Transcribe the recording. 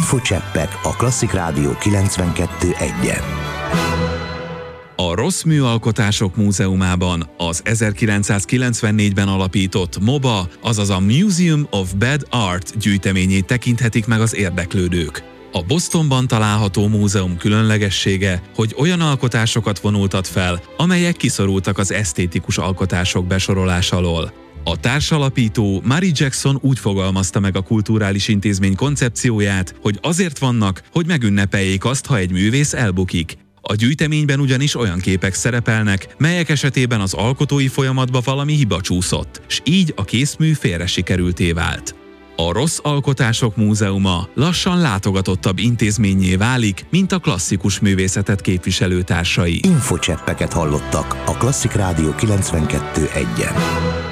Infocseppek a Klasszik Rádió 92.1-en. A Rossz Műalkotások Múzeumában az 1994-ben alapított MOBA, azaz a Museum of Bad Art gyűjteményét tekinthetik meg az érdeklődők. A Bostonban található múzeum különlegessége, hogy olyan alkotásokat vonultat fel, amelyek kiszorultak az esztétikus alkotások besorolása alól. A társalapító Mary Jackson úgy fogalmazta meg a kulturális intézmény koncepcióját, hogy azért vannak, hogy megünnepeljék azt, ha egy művész elbukik. A gyűjteményben ugyanis olyan képek szerepelnek, melyek esetében az alkotói folyamatba valami hiba csúszott, s így a készmű félre sikerülté vált. A Rossz Alkotások Múzeuma lassan látogatottabb intézménnyé válik, mint a klasszikus művészetet képviselő társai. Infocseppeket hallottak a Klasszik Rádió 92.1-en.